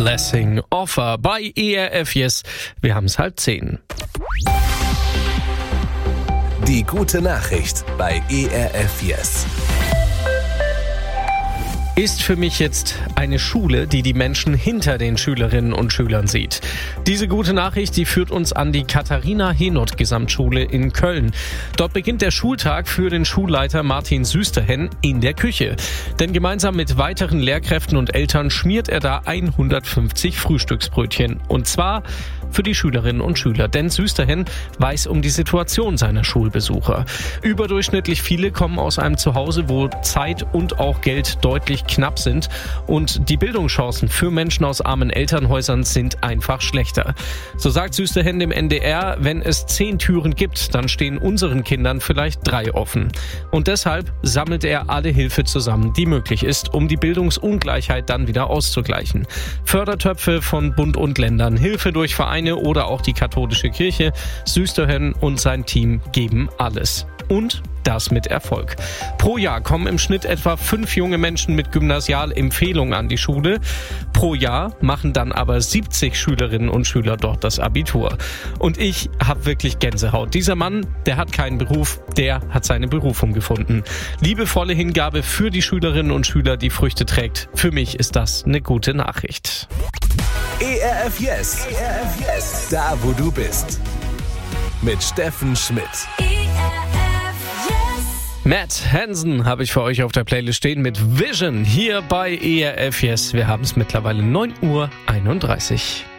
Blessing Offer bei ERF Yes. Wir haben es 9:30. Die gute Nachricht bei ERF Yes. Ist für mich jetzt eine Schule, die die Menschen hinter den Schülerinnen und Schülern sieht. Diese gute Nachricht, die führt uns an die Katharina-Henoth-Gesamtschule in Köln. Dort beginnt der Schultag für den Schulleiter Martin Süsterhen in der Küche. Denn gemeinsam mit weiteren Lehrkräften und Eltern schmiert er da 150 Frühstücksbrötchen. Und zwar für die Schülerinnen und Schüler. Denn Süsterhen weiß um die Situation seiner Schulbesucher. Überdurchschnittlich viele kommen aus einem Zuhause, wo Zeit und auch Geld deutlich knapp sind. Und die Bildungschancen für Menschen aus armen Elternhäusern sind einfach schlechter. So sagt Süsterhen dem NDR, wenn es 10 Türen gibt, dann stehen unseren Kindern vielleicht 3 offen. Und deshalb sammelt er alle Hilfe zusammen, die möglich ist, um die Bildungsungleichheit dann wieder auszugleichen. Fördertöpfe von Bund und Ländern, Hilfe durch Vereine oder auch die katholische Kirche. Süsterhen und sein Team geben alles. Und das mit Erfolg. Pro Jahr kommen im Schnitt etwa 5 junge Menschen mit Gymnasialempfehlung an die Schule. Pro Jahr machen dann aber 70 Schülerinnen und Schüler dort das Abitur. Und ich habe wirklich Gänsehaut. Dieser Mann, der hat keinen Beruf, der hat seine Berufung gefunden. Liebevolle Hingabe für die Schülerinnen und Schüler, die Früchte trägt. Für mich ist das eine gute Nachricht. ERF Yes. ERF Yes. Da, wo du bist. Mit Steffen Schmidt. Matt Hansen habe ich für euch auf der Playlist stehen mit Vision hier bei ERF Yes. Wir haben es mittlerweile 9:31 Uhr.